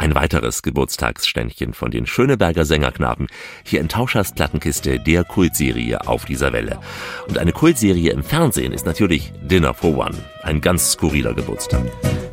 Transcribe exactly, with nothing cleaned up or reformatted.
Ein weiteres Geburtstagsständchen von den Schöneberger Sängerknaben hier in Tauschers Plattenkiste, der Kultserie auf dieser Welle. Und eine Kultserie im Fernsehen ist natürlich Dinner for One. Ein ganz skurriler Geburtstag.